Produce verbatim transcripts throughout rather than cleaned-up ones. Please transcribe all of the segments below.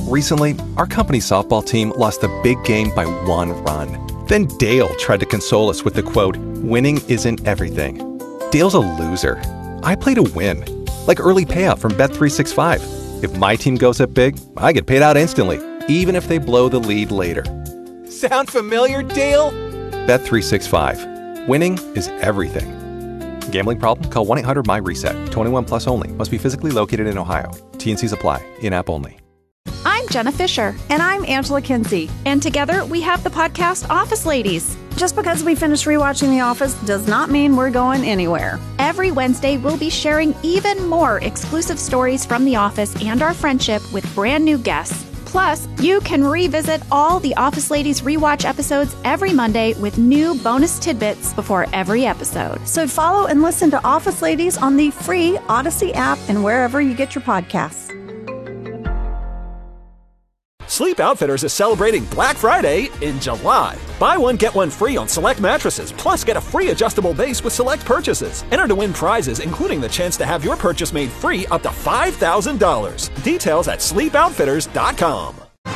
Recently, our company softball team lost a big game by one run. Then Dale tried to console us with the quote, "Winning isn't everything." Dale's a loser. I play to win. Like early payout from Bet three sixty-five. If my team goes up big, I get paid out instantly, even if they blow the lead later. Sound familiar, Dale? Bet three sixty-five. Winning is everything. Gambling problem? Call one eight hundred M Y RESET. twenty-one plus only. Must be physically located in Ohio. T and Cs apply. In-app only. I'm Jenna Fisher. And I'm Angela Kinsey. And together we have the podcast Office Ladies. Just because we finished rewatching The Office does not mean we're going anywhere. Every Wednesday, we'll be sharing even more exclusive stories from The Office and our friendship with brand new guests. Plus, you can revisit all the Office Ladies rewatch episodes every Monday with new bonus tidbits before every episode. So follow and listen to Office Ladies on the free Odyssey app and wherever you get your podcasts. Sleep Outfitters is celebrating Black Friday in July. Buy one, get one free on select mattresses, plus get a free adjustable base with select purchases. Enter to win prizes, including the chance to have your purchase made free up to five thousand dollars. Details at sleep outfitters dot com.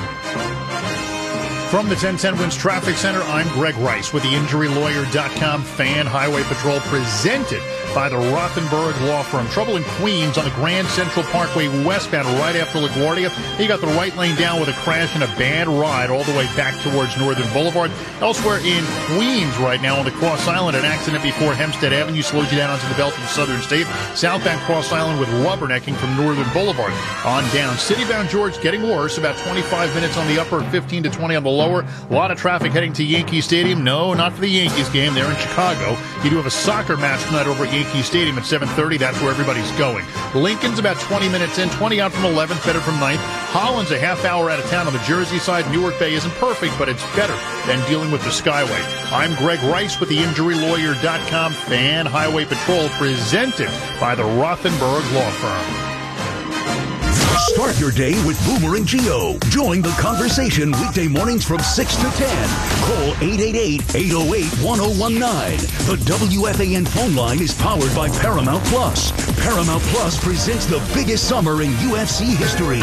From the ten ten Wins Traffic Center, I'm Greg Rice with the injury lawyer dot com Fan Highway Patrol, presented by the Rothenberg Law Firm. Trouble in Queens on the Grand Central Parkway westbound right after LaGuardia. You got the right lane down with a crash and a bad ride all the way back towards Northern Boulevard. Elsewhere in Queens right now on the Cross Island, an accident before Hempstead Avenue slowed you down onto the belt of Southern State. Southbound Cross Island with rubbernecking from Northern Boulevard on down. Citybound George getting worse, about twenty-five minutes on the upper, fifteen to twenty on the lower. A lot of traffic heading to Yankee Stadium. No, not for the Yankees game. They're in Chicago. You do have a soccer match tonight over at Yankee Stadium at seven thirty. That's where everybody's going. Lincoln's about twenty minutes in, twenty out from eleventh, better from ninth. Holland's a half hour out of town on the Jersey side. Newark Bay isn't perfect, but it's better than dealing with the Skyway. I'm Greg Rice with the injury lawyer dot com Fan Highway Patrol, presented by the Rothenberg Law Firm. Start your day with Boomer and Geo. Join the conversation weekday mornings from six to ten. Call eight eight eight, eight oh eight, one oh one nine. The W F A N phone line is powered by Paramount Plus. Paramount Plus presents the biggest summer in U F C history.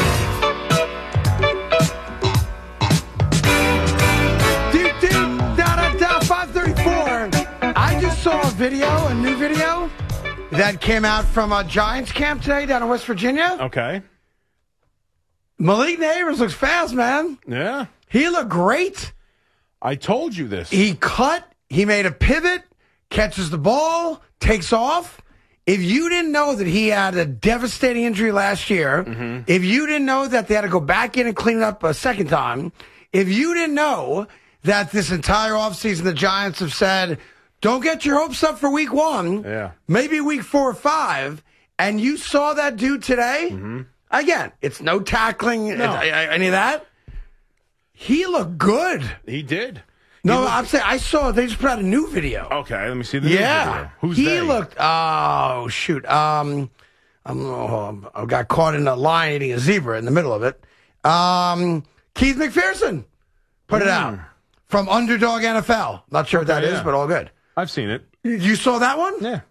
five thirty-four. I just saw a video, a new video, that came out from a Giants camp today down in West Virginia. Okay. Malik Neighbors looks fast, man. Yeah. He looked great. I told you this. He cut, he made a pivot, catches the ball, takes off. If you didn't know that he had a devastating injury last year, mm-hmm. if you didn't know that they had to go back in and clean it up a second time, if you didn't know that this entire offseason the Giants have said, don't get your hopes up for week one, yeah. maybe week four or five, and you saw that dude today, mm-hmm. again, it's no tackling, no. It's, any of that. He looked good. He did. No, he looked... I'm saying I saw they just put out a new video. Okay, let me see the yeah. new video. Who's he they? looked? Oh shoot! Um, I'm, oh, I got caught in a lion eating a zebra in the middle of it. Um, Keith McPherson put mm. it out from Underdog N F L. Not sure okay, what that yeah. is, but all good. I've seen it. You saw that one? Yeah.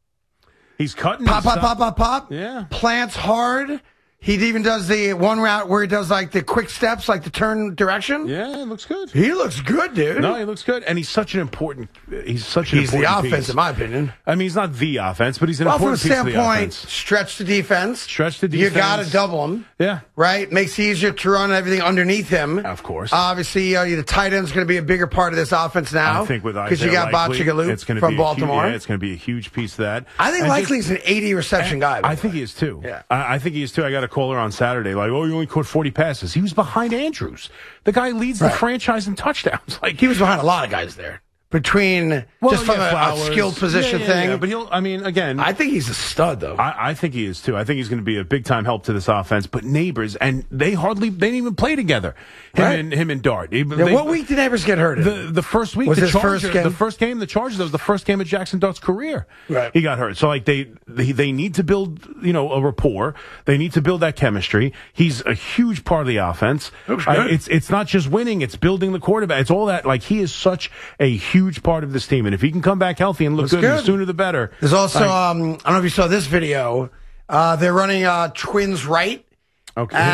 He's cutting. Pop, pop, stuff. pop, pop, pop. Yeah. Plants hard. He even does the one route where he does like the quick steps, like the turn direction. Yeah, it looks good. He looks good, dude. No, he looks good, and he's such an important. He's such an he's important. He's the offense, piece. in my opinion. I mean, he's not the offense, but he's an well, important from a piece of the standpoint, offense. stretch the defense. Stretch the defense. You got to double him. Yeah. Right? Makes it easier to run everything underneath him. Of course. Obviously, uh, the tight end's going to be a bigger part of this offense now. I think with because you got Bachagalu from Baltimore. Huge, yeah, it's going to be a huge piece of that. I think Likely's an eighty reception guy. I think he is too. Yeah. I, I think he is too. I got a caller on Saturday like, oh, you only caught forty passes. He was behind Andrews. The guy leads right. the franchise in touchdowns. Like he was behind a lot of guys there. Between well, just from yeah, a, a skilled position yeah, yeah, thing. Yeah, but he'll, I mean, again. I think he's a stud, though. I, I think he is, too. I think he's going to be a big time help to this offense. But Neighbors, and they hardly, they didn't even play together. Him right. and him and Dart. They, yeah, what week did Neighbors get hurt in? The, the first week. Was the his Charger, first game? The first game, the Chargers, that was the first game of Jackson Dart's career. Right. He got hurt. So, like, they, they, they need to build, you know, a rapport. They need to build that chemistry. He's a huge part of the offense. Looks Uh, good. it's, it's not just winning, it's building the quarterback. It's all that. Like, he is such a huge part of this team. And if he can come back healthy and look Looks good, good. the sooner the better. There's also, like, um, I don't know if you saw this video. Uh, they're running uh, twins right. Okay.